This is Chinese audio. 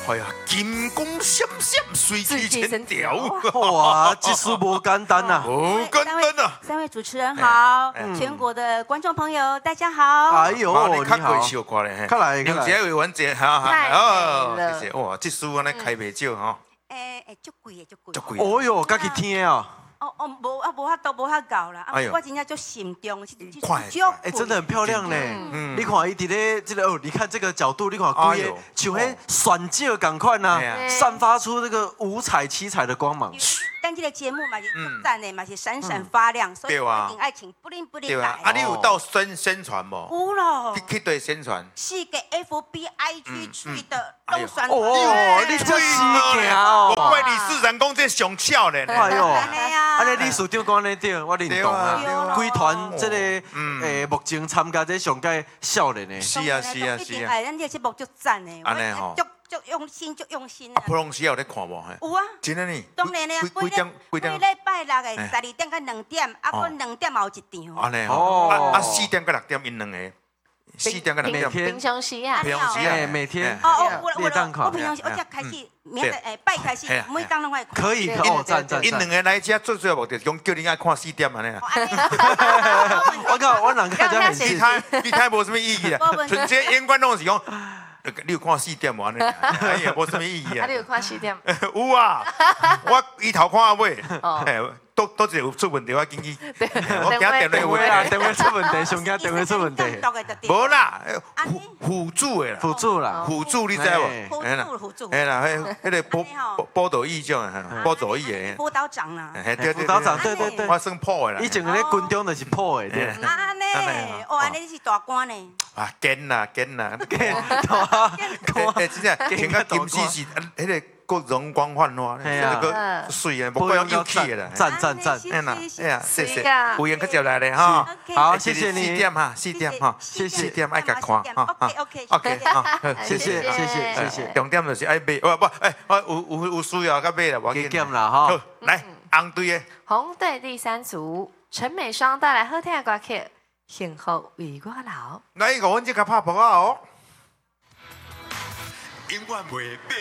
哎呀，金光闪闪，水气千条。 哇，这事无简单呐！ 不简单呐！ 三位主持人好，全国的观众朋友大家好。 哎呦，你好， 小看咧， 看来， 两节委员节，哈哈， 谢谢哇，这书安尼开袂少哈。 足贵的，足贵。 足贵。 哦哟，家己听啊！ 无法度，无法搞啦。 哎呦， 我真正就心中， 快， 哎，真的很漂亮呢。你看伊伫咧这个哦，你看这个角度，你看规个像迄选秀赶快呐，散发出这个五彩七彩的光芒。 但这个节目嘛是赞的，嘛是闪闪发亮，所以一定爱请不灵不灵来。 啊，你有到宣传无？ 有咯。 去对宣传。 是给 FBIG 去的都宣传。 哦，你这死行哦！ 我怪理事长讲这上巧呢。 哎呦，安尼理事长讲呢对，我认同啊。规团这个目前参加这上届少年的。 是啊是啊是啊。 哎，咱这节目足赞的。 安尼吼。 足用心，足用心啊！普通时有咧看无？ 有啊， 真的呢。 当然咧， 几点？ 每礼拜六的12点到2点，啊，搁2点嘛有一场。 安尼吼。啊，4点到6点因两个。4点到6点。 平常时啊。 平常时啊， 每天。 我平常时我才开始，明仔拜开始，每天拢爱看。 可以，哦，赞。 因两个来遮最主要目的，讲叫你爱看4点安尼啊。 我靠，我两个就很其他无什么意义啊。纯粹演观众是讲。你有看4点无？哎呀，无什么意义啊！ 你有看4点？ 有啊，我伊头看到尾，都是有出问题，我紧去，我惊电话啦，电话出问题，上惊电话出问题。 无啦，辅助的啦，辅助你知无？ 辅助。 哎啦，迄个报道义种啊，报道义的。 辅导长啦。 辅导长，对。 我算破的啦。 以前咧军中就是破的，对。 安尼，哦，安尼你是大官呢。 啊，见啦。真正穿甲金丝是，迄个国荣光焕发，那个水啊，无怪用又气的啦。 赞。 哎呀，谢谢，有缘较接来咧哈。 好，谢谢你。 4点哈，谢谢。4点爱甲看哈。OK，好， 谢谢。 重点就是爱买，不，有需要甲买啦，我给减啦哈。 好，来红队的。 红队第3组，陈美双带来好听的歌曲《幸福为我留》。 来，5分钟甲拍谱啊哦。 永远袂变。